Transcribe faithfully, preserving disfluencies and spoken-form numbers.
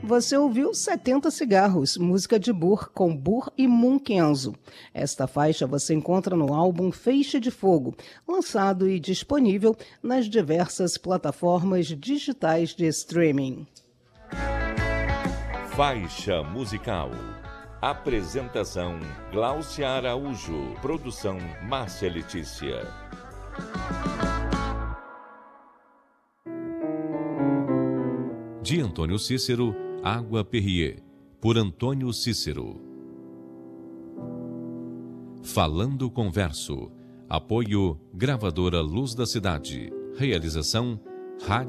Você ouviu setenta Cigarros, música de Burr com Burr e Munkenzo. Esta faixa você encontra no álbum Feixe de Fogo, lançado e disponível nas diversas plataformas digitais de streaming. Faixa musical. Apresentação Gláucia Araújo. Produção Márcia Letícia. De Antônio Cícero, Água Perrier, por Antônio Cícero. Falando Converso. Apoio Gravadora Luz da Cidade. Realização Rádio